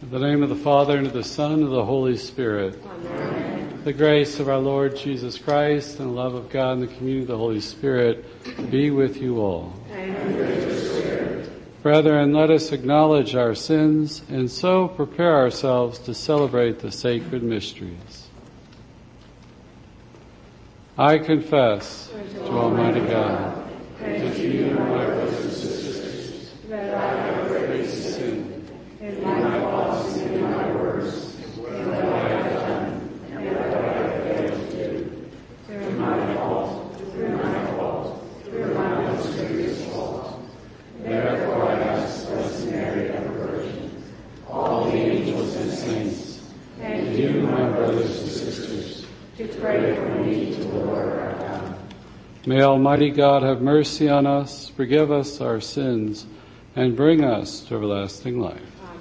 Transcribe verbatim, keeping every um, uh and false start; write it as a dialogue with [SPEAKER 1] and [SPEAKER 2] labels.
[SPEAKER 1] In the name of the Father, and of the Son, and of the Holy Spirit.
[SPEAKER 2] Amen.
[SPEAKER 1] The grace of our Lord Jesus Christ, and the love of God, and the communion of the Holy Spirit be with you all.
[SPEAKER 2] And with your spirit.
[SPEAKER 1] Brethren, let us acknowledge our sins, and so prepare ourselves to celebrate the sacred mysteries. I confess to Almighty God and to you, my brothers and sisters,
[SPEAKER 2] that I have greatly sinned in my thoughts and in my words, in what I have done and what I have failed to do. Through my fault, through my fault, through my most grievous fault. Therefore I ask Blessed Mary, ever Virgin, all the angels and saints, and you, my brothers and sisters, to pray for me to the Lord our God.
[SPEAKER 1] May Almighty God have mercy on us, forgive us our sins, and bring us to everlasting life.